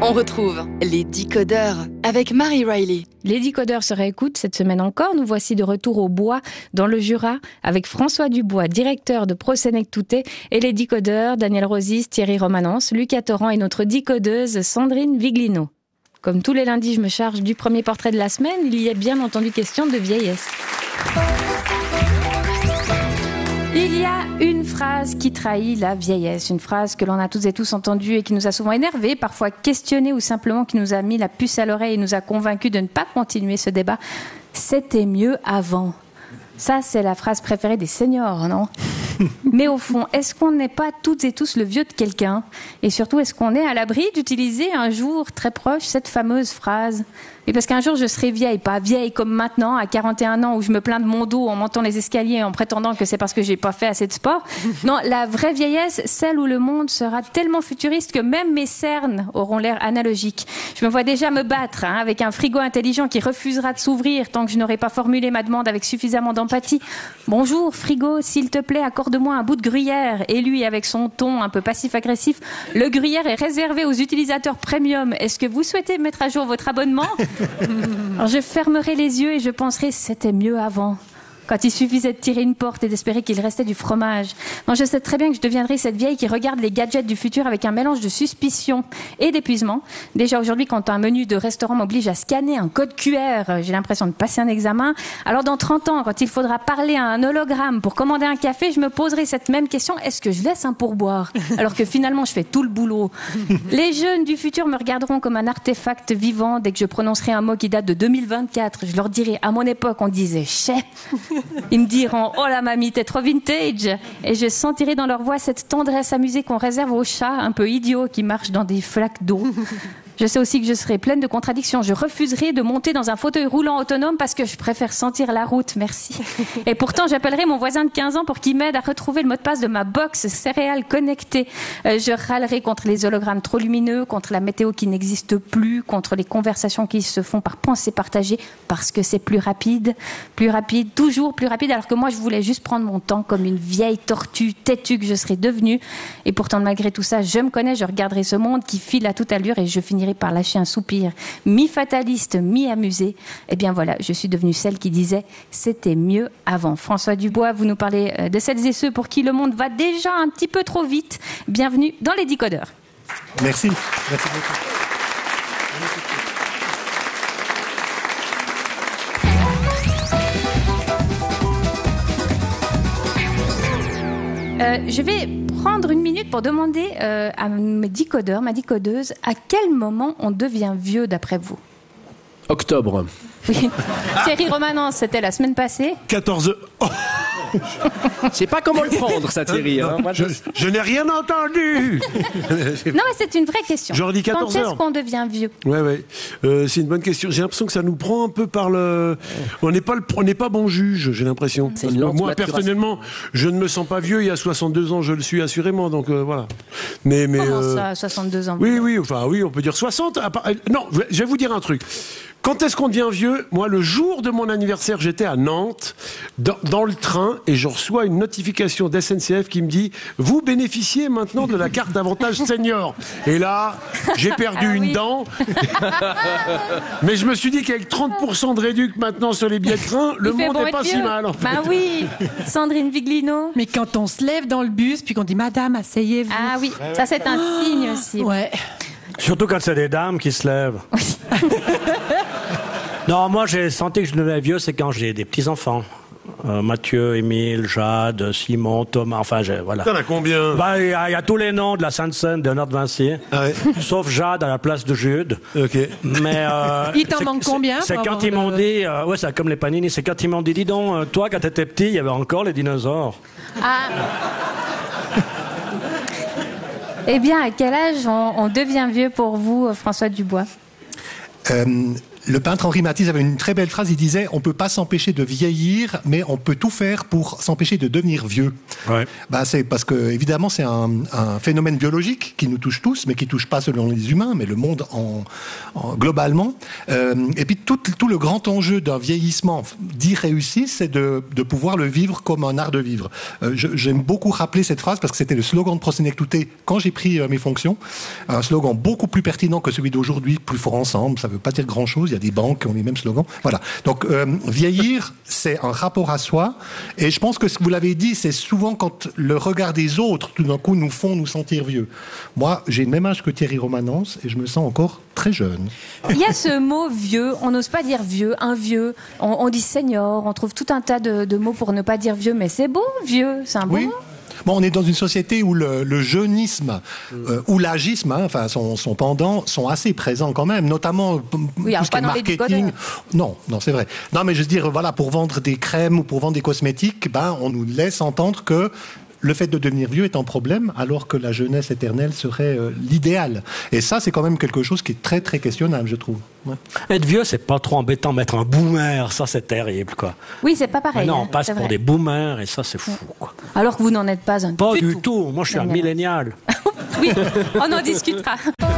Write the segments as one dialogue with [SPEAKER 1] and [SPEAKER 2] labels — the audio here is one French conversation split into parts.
[SPEAKER 1] On retrouve les Décodeurs avec Marie Riley.
[SPEAKER 2] Les Décodeurs se réécoutent cette semaine encore. Nous voici de retour au Bois, dans le Jura, avec François Dubois, directeur de Prosenec Toutet, et les Décodeurs, Daniel Rosis, Thierry Romanence, Lucas Torrent et notre décodeuse Sandrine Viglino. Comme tous les lundis, je me charge du premier portrait de la semaine. Il y a bien entendu question de vieillesse. Il y a une phrase qui trahit la vieillesse, une phrase que l'on a tous et tous entendue et qui nous a souvent énervés, parfois questionnés ou simplement qui nous a mis la puce à l'oreille et nous a convaincus de ne pas continuer ce débat. C'était mieux avant. Ça, c'est la phrase préférée des seniors, non ? Mais au fond, est-ce qu'on n'est pas toutes et tous le vieux de quelqu'un ? Et surtout, est-ce qu'on est à l'abri d'utiliser un jour très proche cette fameuse phrase ? Et parce qu'un jour, je serai vieille, pas vieille comme maintenant, à 41 ans, où je me plains de mon dos en montant les escaliers en prétendant que c'est parce que j'ai pas fait assez de sport. Non, la vraie vieillesse, celle où le monde sera tellement futuriste que même mes cernes auront l'air analogiques. Je me vois déjà me battre avec un frigo intelligent qui refusera de s'ouvrir tant que je n'aurai pas formulé ma demande avec suffisamment d'empathie. Bonjour, frigo, s'il te plaît, accorde-moi un bout de gruyère. Et lui, avec son ton un peu passif-agressif, le gruyère est réservé aux utilisateurs premium. Est-ce que vous souhaitez mettre à jour votre abonnement ? Alors je fermerai les yeux et je penserai c'était mieux avant. Quand il suffisait de tirer une porte et d'espérer qu'il restait du fromage. Non, je sais très bien que je deviendrai cette vieille qui regarde les gadgets du futur avec un mélange de suspicion et d'épuisement. Déjà aujourd'hui, quand un menu de restaurant m'oblige à scanner un code QR, j'ai l'impression de passer un examen. Alors dans 30 ans, quand il faudra parler à un hologramme pour commander un café, je me poserai cette même question. Est-ce que je laisse un pourboire ? Alors que finalement, je fais tout le boulot. Les jeunes du futur me regarderont comme un artefact vivant dès que je prononcerai un mot qui date de 2024. Je leur dirai, à mon époque, on disait « chais ». Ils me diront « oh la mamie, t'es trop vintage !» Et je sentirai dans leur voix cette tendresse amusée qu'on réserve aux chats un peu idiots qui marchent dans des flaques d'eau. Je sais aussi que je serai pleine de contradictions. Je refuserai de monter dans un fauteuil roulant autonome parce que je préfère sentir la route, merci. Et pourtant, j'appellerai mon voisin de 15 ans pour qu'il m'aide à retrouver le mot de passe de ma box céréales connectée. Je râlerai contre les hologrammes trop lumineux, contre la météo qui n'existe plus, contre les conversations qui se font par pensée partagée parce que c'est plus rapide, toujours plus rapide, alors que moi, je voulais juste prendre mon temps comme une vieille tortue têtue que je serais devenue. Et pourtant, malgré tout ça, je me connais, je regarderai ce monde qui file à toute allure et je finirai par lâcher un soupir, mi-fataliste, mi-amusé. Eh bien voilà, je suis devenue celle qui disait « c'était mieux avant ». François Dubois, vous nous parlez de celles et ceux pour qui le monde va déjà un petit peu trop vite. Bienvenue dans les Décodeurs.
[SPEAKER 3] Merci. Merci beaucoup.
[SPEAKER 2] Je vais prendre une minute pour demander à mes décodeurs, ma décodeuse, à quel moment on devient vieux d'après vous ?
[SPEAKER 4] Octobre.
[SPEAKER 2] Oui. Thierry Romanence, c'était la semaine passée.
[SPEAKER 3] 14 oh.
[SPEAKER 4] Je sais pas comment le prendre, ça, Thierry. Hein. Moi,
[SPEAKER 3] je n'ai rien entendu.
[SPEAKER 2] Non, mais c'est une vraie question.
[SPEAKER 3] J'aurais dit 14 heures.
[SPEAKER 2] Quand est-ce qu'on devient vieux ?
[SPEAKER 3] Ouais. C'est une bonne question. J'ai l'impression que ça nous prend un peu par le... On n'est pas bon juge, j'ai l'impression. Moi, personnellement, je ne me sens pas vieux. Il y a 62 ans, je le suis assurément. Donc, voilà. Mais,
[SPEAKER 2] comment ça, 62 ans ?
[SPEAKER 3] Oui, on peut dire 60. Non, je vais vous dire un truc. Quand est-ce qu'on devient vieux ? Moi, le jour de mon anniversaire, j'étais à Nantes, dans le train, et je reçois une notification d'SNCF qui me dit « Vous bénéficiez maintenant de la carte d'avantage senior ». Et là, j'ai perdu une dent. Mais je me suis dit qu'avec 30% de réduc maintenant sur les billets de train, le monde n'est pas si mal, en fait.
[SPEAKER 2] Bah oui, Sandrine Viglino.
[SPEAKER 5] Mais quand on se lève dans le bus, puis qu'on dit « Madame, asseyez-vous ».
[SPEAKER 2] Ah oui, ça c'est un signe aussi.
[SPEAKER 5] Ouais.
[SPEAKER 6] Surtout quand c'est des dames qui se lèvent.
[SPEAKER 2] Oui.
[SPEAKER 6] Non, moi j'ai senti que je devenais vieux, c'est quand j'ai des petits-enfants. Mathieu, Émile, Jade, Simon, Thomas, enfin voilà.
[SPEAKER 3] T'en as combien ?
[SPEAKER 6] Il y a tous les noms de la Sainte-Seine, de Nord de Vinci, sauf Jade à la place de Jude.
[SPEAKER 3] Ok.
[SPEAKER 6] Mais
[SPEAKER 5] il t'en manque combien ?
[SPEAKER 6] C'est quand ils m'ont dit, c'est comme les panini, c'est quand ils m'ont dit, dis donc, toi quand t'étais petit, il y avait encore les dinosaures.
[SPEAKER 2] Ah. Eh bien, à quel âge on devient vieux pour vous, François Dubois ?
[SPEAKER 7] Le peintre Henri Matisse avait une très belle phrase, il disait « On ne peut pas s'empêcher de vieillir, mais on peut tout faire pour s'empêcher de devenir vieux. » C'est parce que, évidemment, c'est un phénomène biologique qui nous touche tous, mais qui ne touche pas seulement les humains, mais le monde globalement. Et puis tout le grand enjeu d'un vieillissement dit réussi, c'est de pouvoir le vivre comme un art de vivre. J'aime beaucoup rappeler cette phrase parce que c'était le slogan de Prosenectute quand j'ai pris mes fonctions. Un slogan beaucoup plus pertinent que celui d'aujourd'hui, plus fort ensemble, ça ne veut pas dire grand-chose. Il y a des banques qui ont les mêmes slogans. Voilà. Donc, vieillir, c'est un rapport à soi. Et je pense que ce que vous l'avez dit, c'est souvent quand le regard des autres, tout d'un coup, nous font nous sentir vieux. Moi, j'ai le même âge que Thierry Romanens et je me sens encore très jeune.
[SPEAKER 2] Il y a ce mot vieux. On n'ose pas dire vieux, un vieux. On dit senior. On trouve tout un tas de mots pour ne pas dire vieux. Mais c'est beau, vieux. C'est un beau mot.
[SPEAKER 7] Bon, on est dans une société où le jeunisme ou l'agisme, son pendant, sont assez présents quand même, notamment tout ce qui est marketing. Non, c'est vrai. Non, mais je veux dire, voilà, pour vendre des crèmes ou pour vendre des cosmétiques, on nous laisse entendre que le fait de devenir vieux est un problème, alors que la jeunesse éternelle serait l'idéal. Et ça, c'est quand même quelque chose qui est très, très questionnable, je trouve. Ouais.
[SPEAKER 6] Être vieux, c'est pas trop embêtant. Mettre un boomer, ça, c'est terrible, quoi.
[SPEAKER 2] Oui, c'est pas pareil.
[SPEAKER 6] Mais non, on passe pour des boomers, et ça, c'est fou, quoi.
[SPEAKER 2] Alors que vous n'en êtes pas un.
[SPEAKER 6] Pas du tout. Moi, je suis un millénial.
[SPEAKER 2] Oui, on en discutera.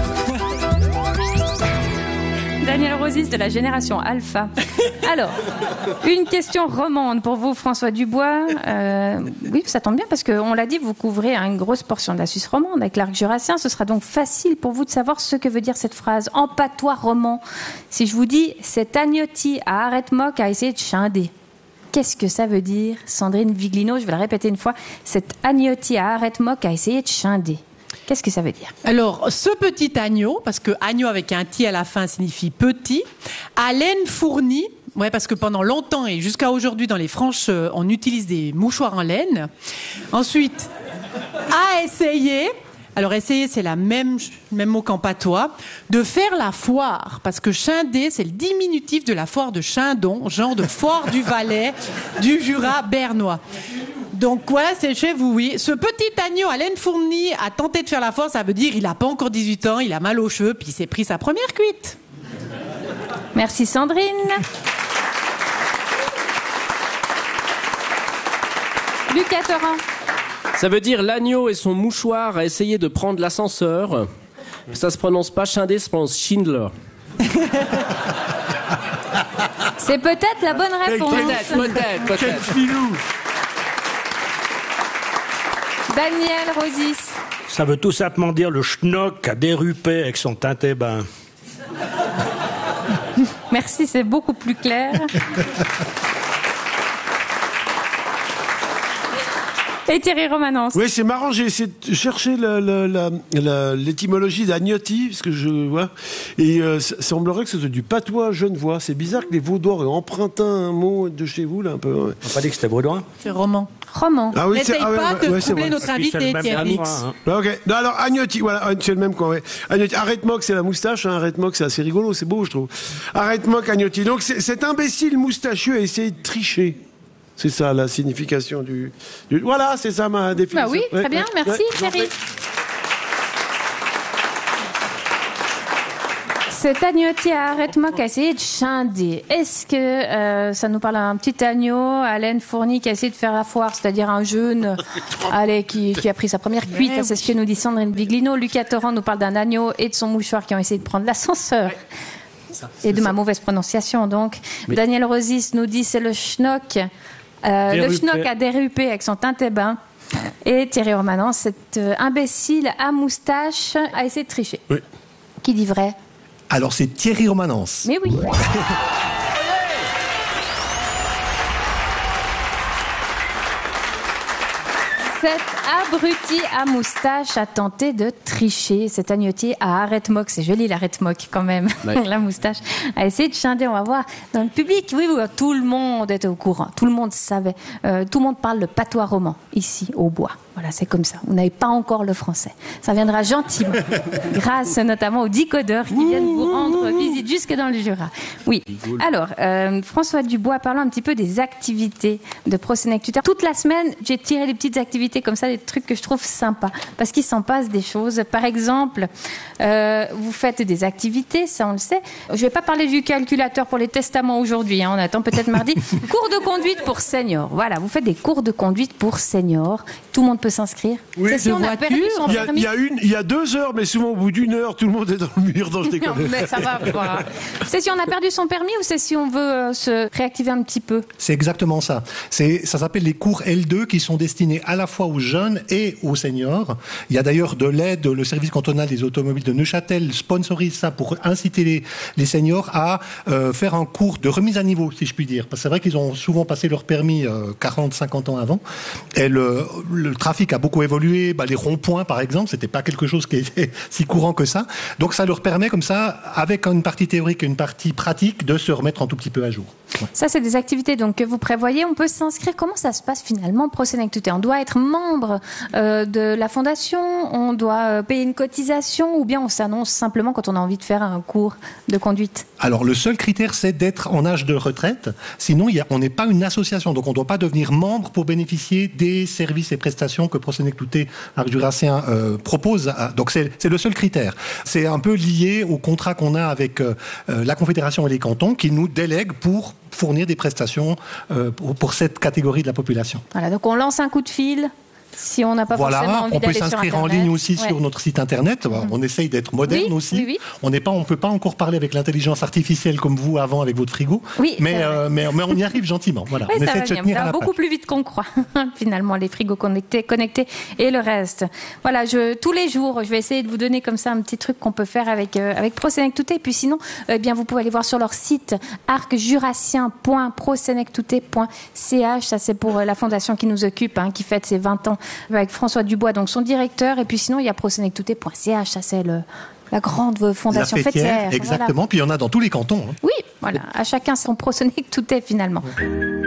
[SPEAKER 2] Daniel Rosis de la génération Alpha. Alors, une question romande pour vous, François Dubois. Oui, ça tombe bien parce qu'on l'a dit, vous couvrez une grosse portion de la Suisse romande avec l'arc jurassien. Ce sera donc facile pour vous de savoir ce que veut dire cette phrase en patois roman. Si je vous dis « cet agnotti à Arrête-Moc a essayé de chinder », qu'est-ce que ça veut dire, Sandrine Viglino? Je vais le répéter une fois. « Cet agnotti à Arrête-Moc a essayé de chinder ». Qu'est-ce que ça veut dire?
[SPEAKER 5] Alors, ce petit agneau, parce que agneau avec un ti à la fin signifie petit, à laine fournie, parce que pendant longtemps et jusqu'à aujourd'hui dans les Franches, on utilise des mouchoirs en laine. Ensuite, à essayer, alors essayer c'est le même mot qu'en patois, de faire la foire, parce que chinder c'est le diminutif de la foire de Chindon, genre de foire du Valais, du Jura bernois. Donc voilà, c'est chez vous, oui. Ce petit agneau à laine fournie a tenté de faire la foire, ça veut dire il n'a pas encore 18 ans, il a mal aux cheveux, puis il s'est pris sa première cuite.
[SPEAKER 2] Merci Sandrine. Lucas Torrent.
[SPEAKER 4] Ça veut dire l'agneau et son mouchoir a essayé de prendre l'ascenseur. Ça se prononce pas Schindler, ça se prononce Schindler.
[SPEAKER 2] C'est peut-être la bonne réponse.
[SPEAKER 4] Peut-être.
[SPEAKER 3] Quel filou.
[SPEAKER 2] Daniel Rosis.
[SPEAKER 6] Ça veut tout simplement dire le schnock a dérupé avec son teinté bain.
[SPEAKER 2] Merci, c'est beaucoup plus clair. Et Thierry Romanens.
[SPEAKER 3] Oui, c'est marrant, j'ai essayé de chercher l'étymologie d'agnotti, parce que je vois, et ça semblerait que ce soit du patois genevois. C'est bizarre que les Vaudois aient emprunté un mot de chez vous, là, un peu. Ouais.
[SPEAKER 6] On n'a pas dit que c'était vaudois.
[SPEAKER 5] C'est roman.
[SPEAKER 3] Ah oui,
[SPEAKER 5] n'essaye pas de troubler notre invité, Thierry.
[SPEAKER 3] Ok. Non, alors, agnotti, voilà, c'est le même quoi, ouais. Agnotti. Arrête-moc, c'est la moustache, hein. Arrête-moc, c'est assez rigolo, c'est beau, je trouve. Arrête-moc, agnotti. Donc, cet imbécile moustachieux a essayé de tricher. C'est ça la signification du... Voilà, c'est ça ma définition.
[SPEAKER 2] Bah oui, très bien, merci Thierry. Cet agneau-ti à Arrête-Moc a essayé de chinder. Est-ce que ça nous parle d'un petit agneau à laine fournie qui a essayé de faire la foire, c'est-à-dire un jeune qui a pris sa première cuite? C'est ce que nous dit Sandrine Viglino. Lucas Torrent nous parle d'un agneau et de son mouchoir qui ont essayé de prendre l'ascenseur. Et de ma mauvaise prononciation, donc. Mais... Daniel Rosis nous dit c'est le schnock. Le schnock a dérupé avec son teinté bain. Et Thierry Romanens, cet imbécile à moustache, a essayé de tricher. Oui. Qui dit vrai?
[SPEAKER 7] Alors c'est Thierry Romanens.
[SPEAKER 2] Mais oui. Cet abruti à moustache a tenté de tricher. Cet agnotier à Arrête-Moc, c'est joli l'Arrête-Moc quand même, ouais. La moustache, a essayé de chinder, on va voir. Dans le public, oui, tout le monde était au courant, tout le monde savait. Tout le monde parle le patois roman, ici, au bois. Voilà, c'est comme ça. Vous n'avez pas encore le français. Ça viendra gentiment, grâce notamment aux décodeurs qui viennent vous rendre visite jusque dans le Jura. Oui. Alors, François Dubois, parlons un petit peu des activités de Prosenectute. Toute la semaine, j'ai tiré des petites activités comme ça, des trucs que je trouve sympas, parce qu'il s'en passe des choses. Par exemple, vous faites des activités, ça on le sait. Je vais pas parler du calculateur pour les testaments aujourd'hui, on attend peut-être mardi. Cours de conduite pour seniors. Voilà, vous faites des cours de conduite pour seniors. Tout le monde peut s'inscrire.
[SPEAKER 3] Oui,
[SPEAKER 2] c'est si on a perdu son permis.
[SPEAKER 3] Il y a 2 heures, mais souvent au bout d'1 heure, tout le monde est dans le mur.
[SPEAKER 2] Mais ça va. Voilà. C'est si on a perdu son permis ou c'est si on veut se réactiver un petit peu?
[SPEAKER 7] C'est exactement ça. Ça s'appelle les cours L2 qui sont destinés à la fois aux jeunes et aux seniors. Il y a d'ailleurs de l'aide, le service cantonal des automobiles de Neuchâtel sponsorise ça pour inciter les seniors à faire un cours de remise à niveau, si je puis dire. Parce que c'est vrai qu'ils ont souvent passé leur permis 40, 50 ans avant. Et le trafic a beaucoup évolué. Les ronds-points, par exemple, c'était pas quelque chose qui était si courant que ça. Donc ça leur permet comme ça, avec une partie théorique et une partie pratique, de se remettre un tout petit peu à jour. Ouais.
[SPEAKER 2] Ça, c'est des activités donc, que vous prévoyez. On peut s'inscrire. Comment ça se passe finalement, ProSenectUT? On doit être membre de la fondation, on doit payer une cotisation, ou bien on s'annonce simplement quand on a envie de faire un cours de conduite?
[SPEAKER 7] Alors, le seul critère, c'est d'être en âge de retraite. Sinon, on n'est pas une association, donc on ne doit pas devenir membre pour bénéficier des services et prestations que ProSenectUT Arc Jurassien propose. Donc, c'est le seul critère. C'est un peu lié au contrat qu'on a avec la Confédération et les cantons, qui nous délèguent pour fournir des prestations pour cette catégorie de la population.
[SPEAKER 2] Voilà, donc on lance un coup de fil. Si on n'a pas forcément envie d'aller sur Internet. On peut s'inscrire en ligne aussi sur notre site Internet. On essaye d'être moderne aussi. Oui. On peut pas encore parler avec l'intelligence artificielle comme vous avant avec votre frigo. Oui, mais on y arrive gentiment. Voilà. Oui,
[SPEAKER 7] on essaie de se tenir à la
[SPEAKER 2] beaucoup plus vite qu'on croit. Finalement, les frigos connectés et le reste. Voilà, tous les jours, je vais essayer de vous donner comme ça un petit truc qu'on peut faire avec ProSenectUT. Et puis sinon, vous pouvez aller voir sur leur site arcjurassien.prosenectut.ch. Ça, c'est pour la fondation qui nous occupe, qui fête ses 20 ans. Avec François Dubois, donc son directeur, et puis sinon il y a prosenectut.ch, ça c'est la grande fondation fêtière.
[SPEAKER 7] Exactement, voilà. Puis il y en a dans tous les cantons.
[SPEAKER 2] Oui, voilà, à chacun son ProSenectUT finalement.